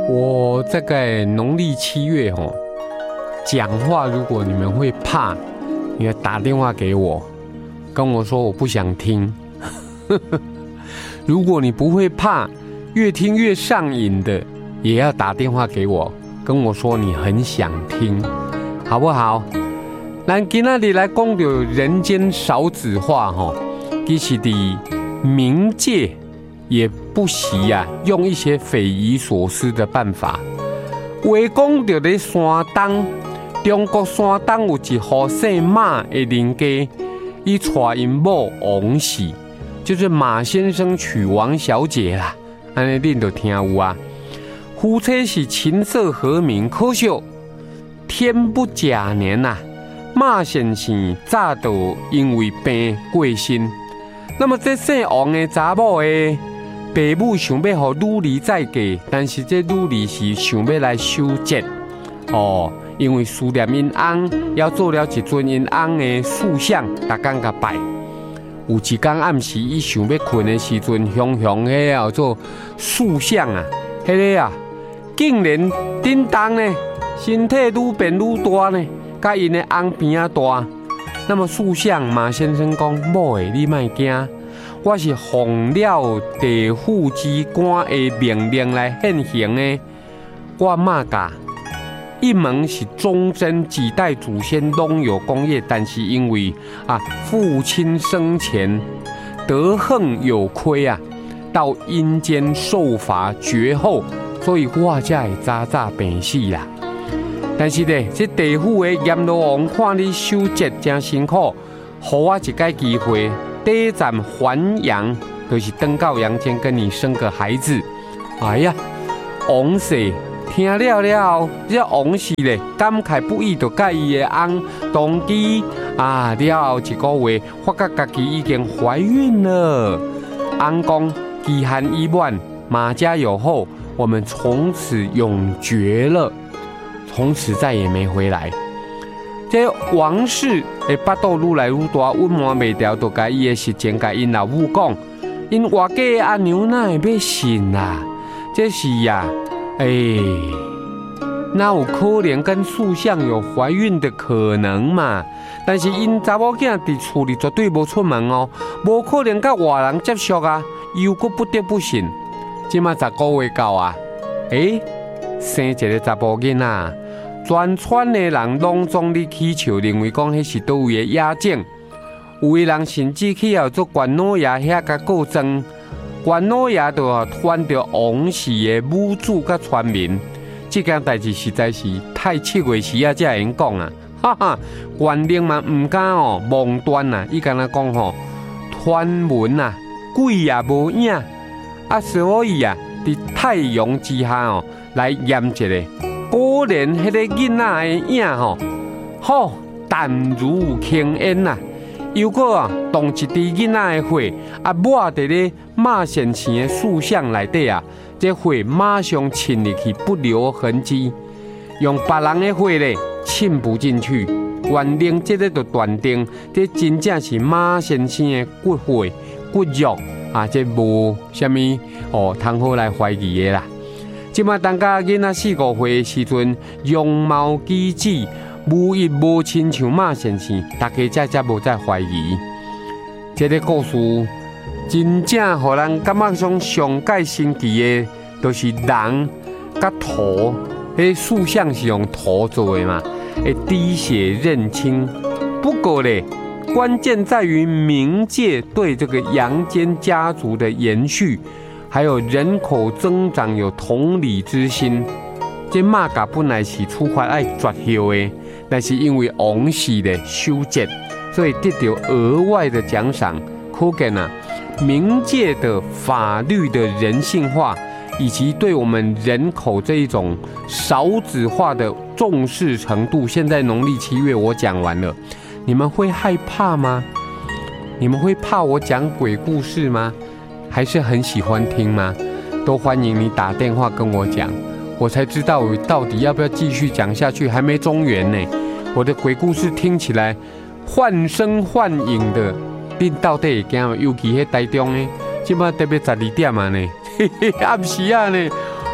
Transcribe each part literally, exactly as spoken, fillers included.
我这个农历七月哦，讲话如果你们会怕，你要打电话给我，跟我说我不想听。如果你不会怕，越听越上瘾的，也要打电话给我，跟我说你很想听，好不好？咱今仔日来讲到人间少子化吼，其实伫冥界也不惜啊，用一些匪夷所思的办法。话讲到咧山东，中国山东有一户姓马的人家，伊娶因某王氏，就是马先生娶王小姐啦。安尼恁就听有啊。夫妻是琴瑟和鸣，可惜天不假年呐、啊，马先生早就因为病过身。那么这姓王的查某的爸母想要予女儿再嫁，但是这女儿是想要来守节哦，因为思念因翁，要做了一尊因翁的塑像，逐天甲拜。有一天暗时，伊想要困的时阵，雄雄迄叫做塑像啊，迄、那个啊，竟然叮当呢，身体愈变愈大呢，甲因的翁边啊大。那么塑像马先生讲：某的，你莫惊，我是奉了地府之官的命令来现形的。我马家一门是忠贞，几代祖先拢有功业，但是因为啊父亲生前德行有亏啊，到阴间受罚绝后，所以我才会早早病死啦。但是呢，这地府的阎罗王看你守节真辛苦，给我一个机会，第一站还阳，就是登到阳间跟你生个孩子。哎呀，王氏听了了后，这王氏咧感慨不已，就甲伊的翁同居啊了后一个月，发觉家己已经怀孕了。翁讲期限已满，马家有后，我们从此永绝了。从此再也没回来。这王氏的巴肚愈来愈大，温满袂掉，就甲伊的实情甲因老母讲，因外家的阿娘哪会要信啊？这是呀、啊，哎、欸，哪有可能跟塑像有怀孕的可能嘛？但是因查某囝伫厝里绝对无出门哦，无可能甲外人接触啊，又搁不得不信。即马十个月到啊，诶、欸，生一个查甫囡仔。全村的人拢总咧祈求，认为讲迄是倒位的野种。有的人甚至去要做关老爷遐甲告状，关老爷就传到王氏的母子甲村民。这件代志实在是太七月时啊，才会用讲啊，哈哈！县令嘛唔敢哦，妄断啊，伊敢若讲吼，传闻啊，鬼也无影啊，所以啊，伫太阳之下哦，来验一个。果然，迄个囡仔的影吼，好淡如轻烟呐。又过啊，动一支囡仔的火，啊抹伫咧马先生的塑像内底啊，这火马上浸入去，不留痕迹。用别人的火咧，浸不进去。县令这个就断定，这真正是马先生的骨血、骨肉啊，这无虾米哦，通好来怀疑的啦。即马当甲囡仔四五岁的时阵，容貌举止无一无亲像马先生，大家才才无再怀疑。这个故事真正互人感觉上上界神奇的，就是人甲土，迄塑像是用土做的嘛，会滴血认亲。不过咧，关键在于冥界对这个阳间家族的延续。还有人口增长有同理之心，这马家本来是出发爱绝后的，但是因为王氏的修节，所以得到额外的奖赏。可见啊，冥界的法律的人性化，以及对我们人口这一种少子化的重视程度，现在农历七月我讲完了，你们会害怕吗？你们会怕我讲鬼故事吗？还是很喜欢听吗？都欢迎你打电话跟我讲，我才知道我到底要不要继续讲下去，还没中原呢。我的鬼故事听起来幻声幻影的，你到底会惊吗？尤其喺台中呢，今晚特别十二点啊呢，嘿嘿，暗时啊呢，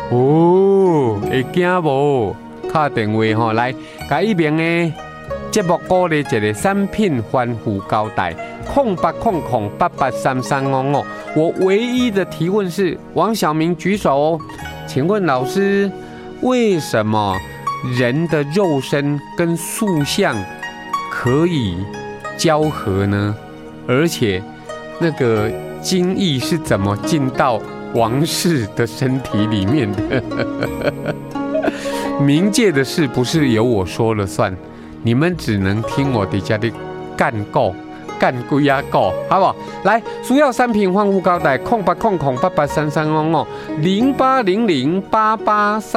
哦，会惊无？打电话吼来，甲一鸣的节目鼓励一个产品反复交代，空八空空八八三三五五。我唯一的提问是，王小明举手哦，请问老师，为什么人的肉身跟塑像可以交合呢？而且那个精液是怎么进到王室的身体里面的？冥界的事不是由我说了算，你们只能听我底下的干够干龟呀够，好不好？来，需要产品换物高带，空八空空八八三三五五零八零零八八三。